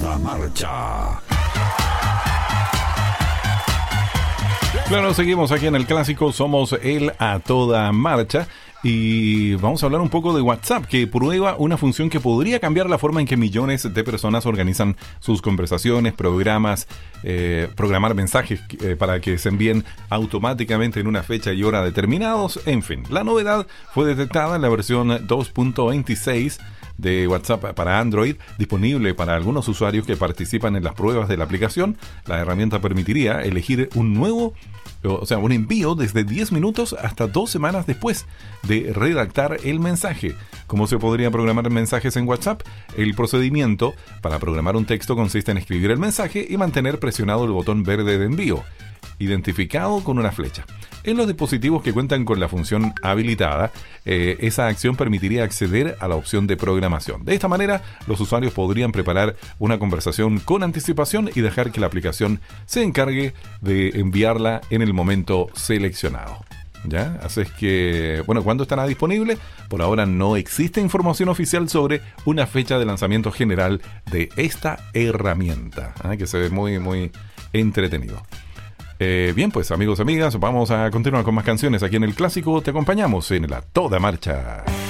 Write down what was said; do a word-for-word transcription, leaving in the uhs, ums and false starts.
toda marcha. Claro, seguimos aquí en el clásico, somos el A Toda Marcha y vamos a hablar un poco de WhatsApp, que prueba una función que podría cambiar la forma en que millones de personas organizan sus conversaciones, programas, eh, programar mensajes eh, para que se envíen automáticamente en una fecha y hora determinados. En fin, la novedad fue detectada en la versión dos punto veintiséis de WhatsApp para Android, disponible para algunos usuarios que participan en las pruebas de la aplicación. La herramienta permitiría elegir un nuevo, o sea, un envío desde diez minutos hasta dos semanas después de redactar el mensaje. ¿Cómo se podría programar mensajes en WhatsApp? El procedimiento para programar un texto consiste en escribir el mensaje y mantener presionado el botón verde de envío, identificado con una flecha. En los dispositivos que cuentan con la función habilitada, eh, esa acción permitiría acceder a la opción de programación. De esta manera, los usuarios podrían preparar una conversación con anticipación y dejar que la aplicación se encargue de enviarla en el momento seleccionado. ¿Ya? Así es que, bueno, ¿cuándo estará disponible? Por ahora no existe información oficial sobre una fecha de lanzamiento general de esta herramienta, ¿eh? Que se ve muy, muy entretenido. Eh, bien, pues amigos, amigas, vamos a continuar con más canciones aquí en el clásico. Te acompañamos en la Toda Marcha.